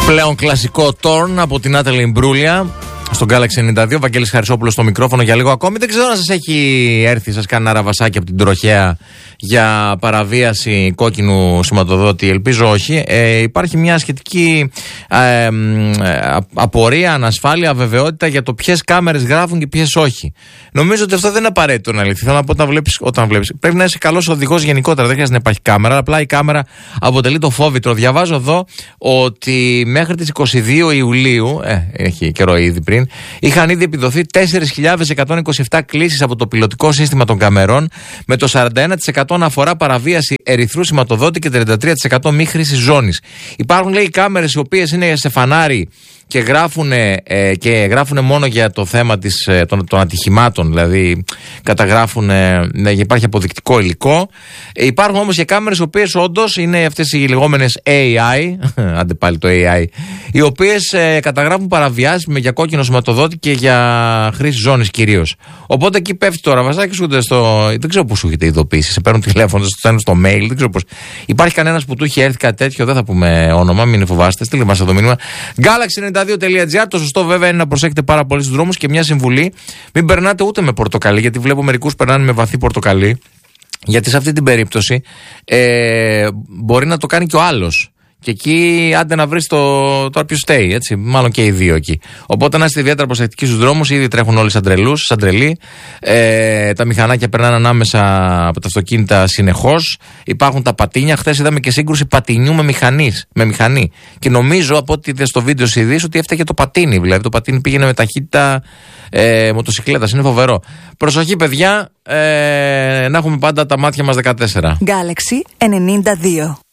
Πλέον κλασικό Torn από την Natalie Imbruglia στον Galaxy 92. Βαγγέλης Χαρισόπουλος στο μικρόφωνο για λίγο ακόμη. Δεν ξέρω αν σας έχει έρθει σας κανένα ραβασάκι από την τροχέα για παραβίαση κόκκινου σηματοδότη. Ελπίζω όχι. Υπάρχει μια σχετική απορία, ανασφάλεια, αβεβαιότητα για το ποιες κάμερες γράφουν και ποιες όχι. Νομίζω ότι αυτό δεν είναι απαραίτητο να λυθεί. Θέλω να πω όταν βλέπεις. Πρέπει να είσαι καλός οδηγός γενικότερα. Δεν χρειάζεται να υπάρχει κάμερα. Αλλά απλά η κάμερα αποτελεί το φόβητρο. Διαβάζω εδώ ότι μέχρι τις 22 Ιουλίου, έχει καιρό ήδη πριν, είχαν ήδη επιδοθεί 4.127 κλήσεις από το πιλωτικό σύστημα των καμερών, με το 41% αφορά παραβίαση ερυθρού σηματοδότη και 33% μη χρήση ζώνης. Υπάρχουν, λέει, κάμερες οι οποίες είναι σε φανάρι και γράφουν μόνο για το θέμα των ατυχημάτων, δηλαδή καταγράφουν, υπάρχει αποδεικτικό υλικό. Υπάρχουν όμως και κάμερες οι οποίες όντως είναι αυτές οι λεγόμενες AI, άντε πάλι το AI, οι οποίες καταγράφουν παραβιάσεις για κόκκινο σηματοδότη και για χρήση ζώνης κυρίως. Οπότε εκεί πέφτει τώρα βαζάκι σου, δεν ξέρω πώς σου έχετε ειδοποιήσει, σε παίρνουν τηλέφωνο, σε στέλνουν στο mail, δεν ξέρω πώς. Υπάρχει κανένας που του είχε έρθει κάτι τέτοιο, δεν θα πούμε όνομα, μην φοβάστε, στείλτε μας εδώ μήνυμα. Galaxy92.gr. Το σωστό βέβαια είναι να προσέχετε πάρα πολύ στους δρόμους και μια συμβουλή: μην περνάτε ούτε με πορτοκαλί, γιατί βλέπω μερικούς περνάνε με βαθύ πορτοκαλί. Γιατί σε αυτή την περίπτωση μπορεί να το κάνει και ο άλλος. Και εκεί άντε να βρεις τώρα ποιος φταίει, έτσι. Μάλλον και οι δύο εκεί. Οπότε να είστε ιδιαίτερα προσεκτικοί στους δρόμους. Ήδη τρέχουν όλοι σαν τρελοί. Τα μηχανάκια περνάνε ανάμεσα από τα αυτοκίνητα συνεχώς. Υπάρχουν τα πατίνια. Χθες είδαμε και σύγκρουση πατινιού με μηχανή. Και νομίζω από ό,τι είδε στο βίντεο ειδήσεις ότι έφταγε το πατίνι. Δηλαδή το πατίνι πήγαινε με ταχύτητα μοτοσυκλέτας. Είναι φοβερό. Προσοχή, παιδιά. Να έχουμε πάντα τα μάτια μας 14. Galaxy 92.